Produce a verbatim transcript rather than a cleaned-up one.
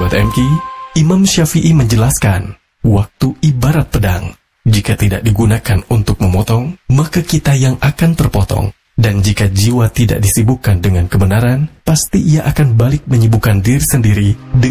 Sahabat M K, Imam Syafi'i menjelaskan, waktu ibarat pedang. Jika tidak digunakan untuk memotong, maka kita yang akan terpotong. Dan jika jiwa tidak disibukkan dengan kebenaran, pasti ia akan balik menyibukkan diri sendiri dengan